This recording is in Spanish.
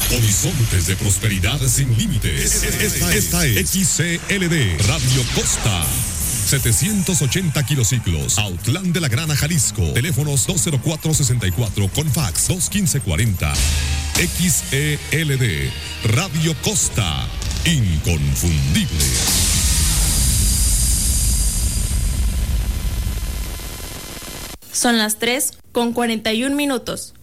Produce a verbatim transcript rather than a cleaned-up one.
Horizontes de prosperidad sin límites. Esta, esta es X C L D Radio Costa. setecientos ochenta kilociclos, Autlán de la Grana, Jalisco. Teléfonos dos cero cuatro sesenta y cuatro con fax dos quince cuarenta. X E L D Radio Costa. Inconfundible. Son las tres con cuarenta y un minutos.